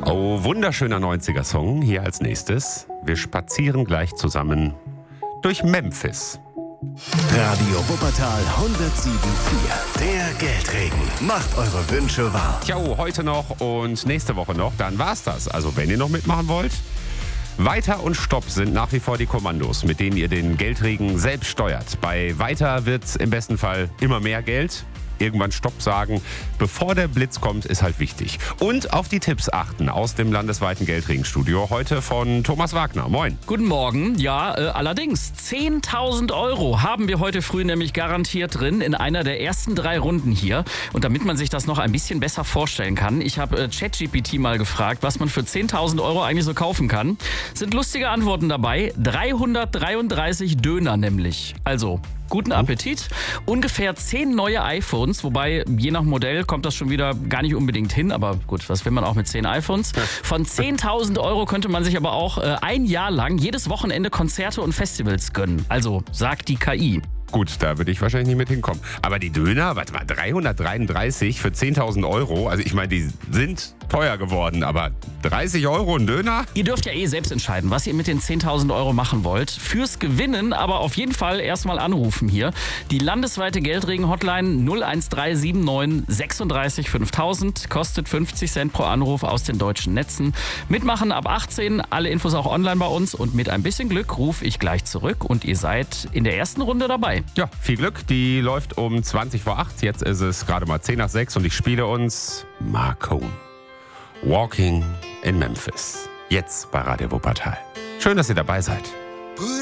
Oh, wunderschöner 90er-Song hier als nächstes. Wir spazieren gleich zusammen durch Memphis. Radio Wuppertal 107.4. Der Geldregen macht eure Wünsche wahr. Tja, heute noch und nächste Woche noch, dann war's das. Also wenn ihr noch mitmachen wollt, Weiter und Stopp sind nach wie vor die Kommandos, mit denen ihr den Geldregen selbst steuert. Bei Weiter wird's im besten Fall immer mehr Geld. Irgendwann Stopp sagen, bevor der Blitz kommt, ist halt wichtig. Und auf die Tipps achten aus dem landesweiten Geldregenstudio. Heute von Thomas Wagner. Moin. Guten Morgen. Ja, allerdings 10.000 Euro haben wir heute früh nämlich garantiert drin in einer der ersten 3 Runden hier. Und damit man sich das noch ein bisschen besser vorstellen kann, ich habe ChatGPT mal gefragt, was man für 10.000 Euro eigentlich so kaufen kann. Sind lustige Antworten dabei. 333 Döner nämlich. Also guten Appetit. Ungefähr 10 neue iPhones, wobei je nach Modell kommt das schon wieder gar nicht unbedingt hin. Aber gut, was will man auch mit 10 iPhones? Von 10.000 Euro könnte man sich aber auch ein Jahr lang jedes Wochenende Konzerte und Festivals gönnen. Also sagt die KI. Gut, da würde ich wahrscheinlich nicht mit hinkommen. Aber die Döner, warte mal, 333 für 10.000 Euro. Also ich meine, die sind teuer geworden, aber 30 Euro ein Döner? Ihr dürft ja selbst entscheiden, was ihr mit den 10.000 Euro machen wollt. Fürs Gewinnen aber auf jeden Fall erstmal anrufen hier. Die landesweite Geldregen-Hotline 01379 36 5000 kostet 50 Cent pro Anruf aus den deutschen Netzen. Mitmachen ab 18, alle Infos auch online bei uns und mit ein bisschen Glück rufe ich gleich zurück und ihr seid in der ersten Runde dabei. Ja, viel Glück. Die läuft um 20 vor 8. Jetzt ist es gerade mal 10 nach 6 und ich spiele uns Marcone. Walking in Memphis. Jetzt bei Radio Wuppertal. Schön, dass ihr dabei seid.